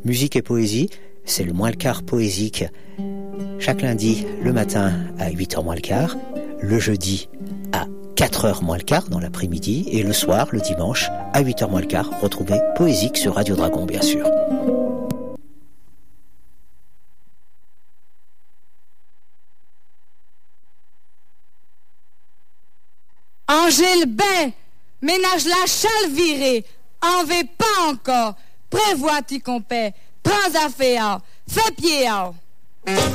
Musique et poésie, c'est le moins le quart poésique. Chaque lundi, le matin à 8h moins le quart, le jeudi à 4h moins le quart dans l'après-midi et le soir, le dimanche, à 8h moins le quart, retrouvez Poésique sur Radio Dragon, bien sûr. Angèle Bain, ménage la chale virée, en veut pas encore, prévois-tu qu'on paie, prends affaire, fais pied.